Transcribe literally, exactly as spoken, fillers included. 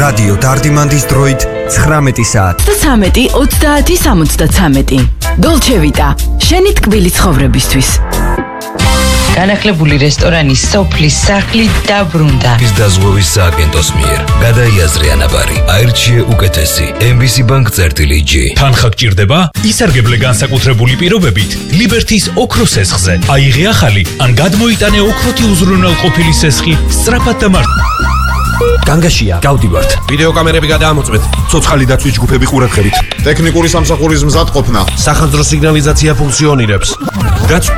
რადიო დარდიმანდის დროით ცხრამეტი საათი. ცხრამეტი ოცდაათი სამოცდაცამეტი. დოლჩე ვიტა. შენი ტკბილი ცხოვრებისთვის. განახლებული რესტორანის სოფლის სახლი დაბრუნდა. ის დაზღვევის სააგენტოს მიერ. გადაიაზრე ანაბარი. აირჩიე უკეთესი. ემ ბი სი Bank წერტილი G. თანხა გჭირდება? ისარგებლე განსაკუთრებული პირობებით ლიბერთის ოქროს სესხზე. აიღე ახალი ან გადმოიტანე ოქროთი უზრუნველყოფილი სესხი სწრაფად და მარტივად. განგაშია, გავდივართ. ვიდეო კამერები გადაამოწმეთ. ცოცხალი დაცვის ჯგუფები ყურადღებით. ტექნიკური სამსახურის მზადყოფნა. სახანძრო სიგნალიზაცია ფუნქციონირებს.